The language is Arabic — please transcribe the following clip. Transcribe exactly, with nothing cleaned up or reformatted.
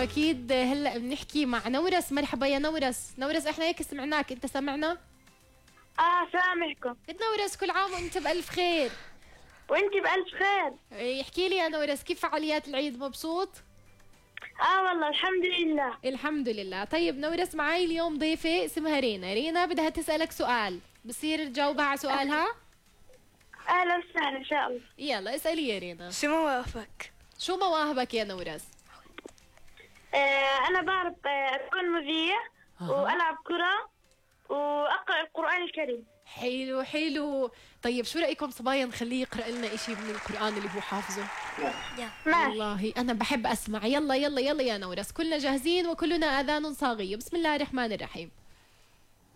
واكيد هلا بنحكي مع نورس. مرحبا يا نورس. نورس احنا هيك سمعناك، انت سمعنا؟ اه سامعكم. نورس كل عام وانت بالف خير. وانتي بألف خير. يحكي لي يا نورس كيف فعاليات العيد، مبسوط؟ اه والله الحمد لله. الحمد لله. طيب نورس معي اليوم ضيفة اسمها رينا. رينا بدها تسألك سؤال، بصير تجاوبها على سؤالها؟ اهلا وسهلا ان شاء الله. يلا اسألي يا رينا. شو مواقفك؟ شو مواهبك يا نورس؟ آه انا بعرف آه اكون مذيع أها. والعب كرة واقرأ القرآن الكريم. حلو حلو. طيب شو رأيكم صبايا نخليه يقرأ لنا إشي من القرآن اللي هو حافظه؟ ماشي. والله أنا بحب أسمع. يلا يلا يلا يا نورس، كلنا جاهزين وكلنا آذان صاغية. بسم الله الرحمن الرحيم.